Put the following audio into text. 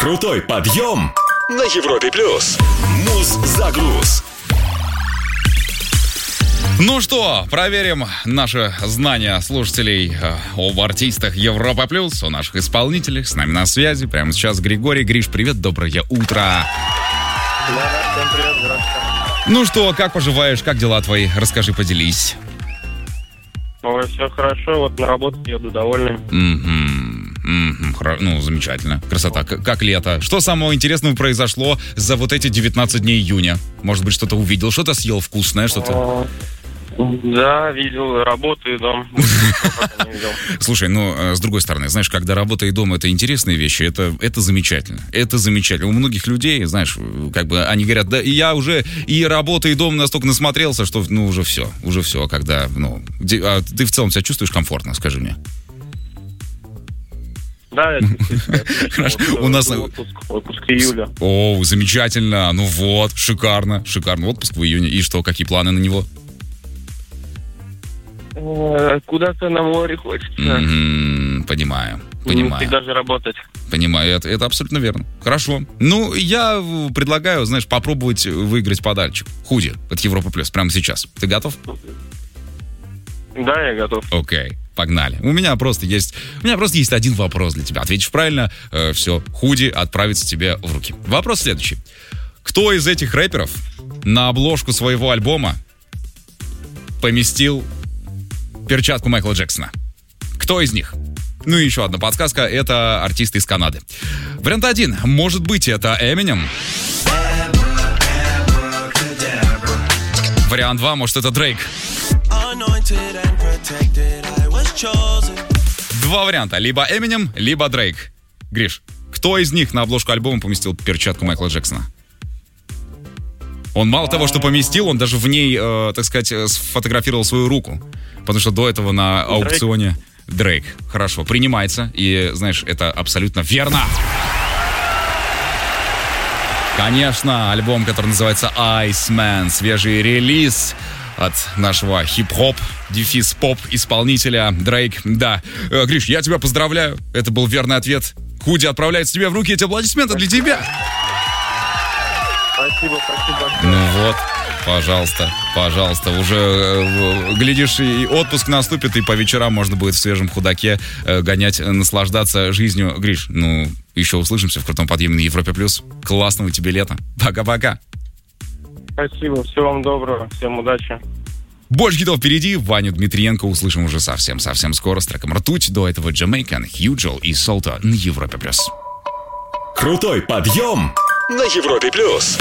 Крутой подъем на Европе+. Муз-загруз. Ну что, проверим наше знание слушателей об артистах Европа+, о наших исполнителях. С нами на связи прямо сейчас Григорий. Гриш, привет, доброе утро. Да, всем привет, здравствуйте. Ну что, как поживаешь, как дела твои? Расскажи, поделись. Ой, все хорошо, вот на работу еду довольный. Ну, замечательно. Красота. Как лето. Что самого интересного произошло за вот эти 19 дней июня? Может быть, что-то увидел, что-то съел вкусное, что-то... Да, видел, работаю, дом. Слушай, с другой стороны, знаешь, когда работа и дом — это интересные вещи, это замечательно. Это замечательно. У многих людей, знаешь, как бы они говорят, да, я уже и работа, и дом настолько насмотрелся, что, уже все, когда, А ты в целом себя чувствуешь комфортно, скажи мне? Да, я чувствую себя. Хорошо. У нас отпуск июля. О, замечательно. Ну вот, шикарно. Отпуск в июне. И что, какие планы на него? Куда-то на море хочется. Понимаю. Не всегда же работать. Понимаю, это абсолютно верно. Хорошо. Я предлагаю, знаешь, попробовать выиграть подарочек. Худи от Европа+, прямо сейчас. Ты готов? Да, я готов. Окей, погнали. У меня просто есть один вопрос для тебя. Ответишь правильно, все, худи отправится тебе в руки. Вопрос следующий. Кто из этих рэперов на обложку своего альбома поместил перчатку Майкла Джексона? Кто из них? И еще одна подсказка. Это артисты из Канады. Вариант 1. Может быть, это Эминем. Вариант 2. Может, это Дрейк. Два варианта. Либо Эминем, либо Дрейк. Гриш, кто из них на обложку альбома поместил перчатку Майкла Джексона? Он мало того, что поместил, он даже в ней, так сказать, сфотографировал свою руку. Потому что до этого на аукционе... Дрейк. Хорошо, принимается. И, знаешь, это абсолютно верно. Конечно, альбом, который называется Iceman. Свежий релиз от нашего хип-хоп, поп исполнителя Дрейк. Да. Гриш, я тебя поздравляю. Это был верный ответ. Худи отправляется тебе в руки. Эти аплодисменты для тебя. Спасибо. Вот, пожалуйста. Уже, глядишь, и отпуск наступит, и по вечерам можно будет в свежем худаке гонять, наслаждаться жизнью. Гриш, еще услышимся в крутом подъеме на Европе+. Классного тебе лета. Пока-пока. Спасибо, всего вам доброго, всем удачи. Больше хитов впереди. Ваню Дмитриенко услышим уже совсем скоро с треком «Ртуть». До этого Jamaican, Хьюджел и Солто на Европе+. Крутой подъем на Европе+.